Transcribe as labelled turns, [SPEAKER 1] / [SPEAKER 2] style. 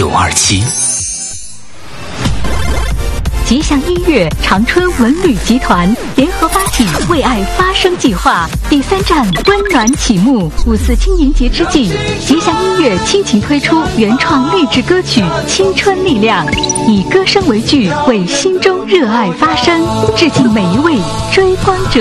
[SPEAKER 1] 927。
[SPEAKER 2] 吉祥音乐长春文旅集团联合发起为爱发声计划第3站温暖启幕。5·4青年节之际，吉祥音乐倾情推出原创励志歌曲《青春力量》，以歌声为剧，为心中热爱发声，致敬每一位追光者。